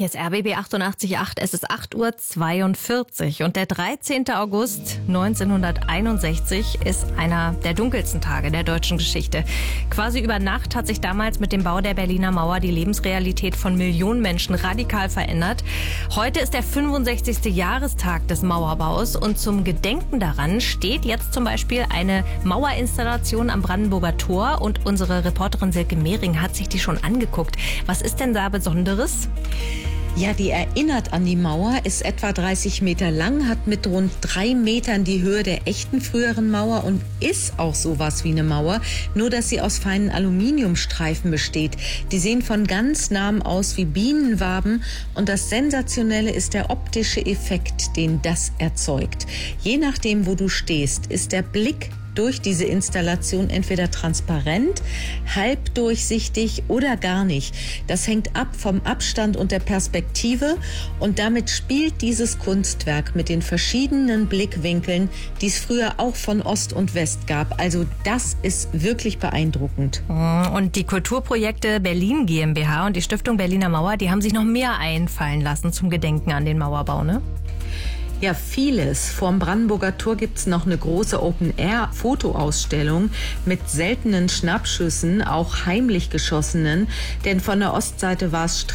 Hier ist RBB 88.8, es ist 8:42 Uhr und der 13. August 1961 ist einer der dunkelsten Tage der deutschen Geschichte. Quasi über Nacht hat sich damals mit dem Bau der Berliner Mauer die Lebensrealität von Millionen Menschen radikal verändert. Heute ist der 65. Jahrestag des Mauerbaus und zum Gedenken daran steht jetzt zum Beispiel eine Mauerinstallation am Brandenburger Tor und unsere Reporterin Silke Mehring hat sich die schon angeguckt. Was ist denn da Besonderes? Ja, die erinnert an die Mauer, ist etwa 30 Meter lang, hat mit rund 3 Metern die Höhe der echten früheren Mauer und ist auch sowas wie eine Mauer, nur dass sie aus feinen Aluminiumstreifen besteht. Die sehen von ganz nahem aus wie Bienenwaben und das Sensationelle ist der optische Effekt, den das erzeugt. Je nachdem, wo du stehst, ist der Blick durch diese Installation entweder transparent, halbdurchsichtig oder gar nicht. Das hängt ab vom Abstand und der Perspektive und damit spielt dieses Kunstwerk mit den verschiedenen Blickwinkeln, die es früher auch von Ost und West gab. Also das ist wirklich beeindruckend. Und die Kulturprojekte Berlin GmbH und die Stiftung Berliner Mauer, die haben sich noch mehr einfallen lassen zum Gedenken an den Mauerbau, ne? Ja, vieles. Vorm Brandenburger Tor gibt's noch eine große Open-Air-Fotoausstellung mit seltenen Schnappschüssen, auch heimlich geschossenen. Denn von der Ostseite war es